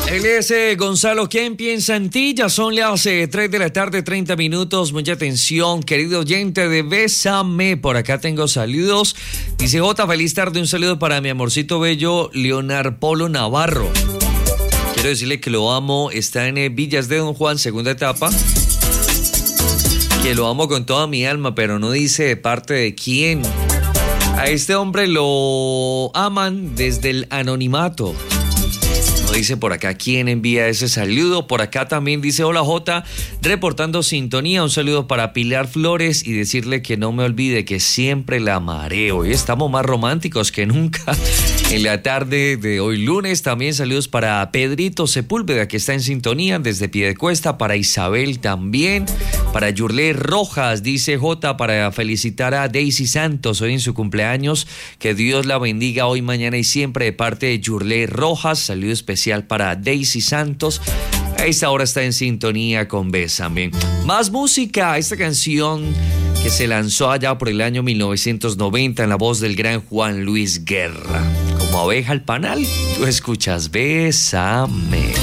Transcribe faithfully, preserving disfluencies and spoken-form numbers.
Él es eh, Gonzalo, ¿quién piensa en ti? Ya son las eh, tres de la tarde, treinta minutos. Mucha atención, querido oyente de Bésame. Por acá tengo saludos. Dice Jota, feliz tarde. Un saludo para mi amorcito bello, Leonar Polo Navarro. Quiero decirle que lo amo. Está en eh, Villas de Don Juan, segunda etapa. Que lo amo con toda mi alma, pero no dice de parte de quién. A este hombre lo aman desde el anonimato. No dice por acá quién envía ese saludo. Por acá también dice hola Jota, reportando sintonía. Un saludo para Pilar Flores y decirle que no me olvide que siempre la amaré. Hoy estamos más románticos que nunca. En la tarde de hoy lunes también saludos para Pedrito Sepúlveda, que está en sintonía desde Piedecuesta, para Isabel también, para Yurlé Rojas, dice J, para felicitar a Daisy Santos hoy en su cumpleaños, que Dios la bendiga hoy, mañana y siempre de parte de Yurlé Rojas. Saludo especial para Daisy Santos. A esta hora está en sintonía con Bésame. Más música, esta canción que se lanzó allá por el año mil novecientos noventa en la voz del gran Juan Luis Guerra. Como abeja al panal, tú escuchas Bésame.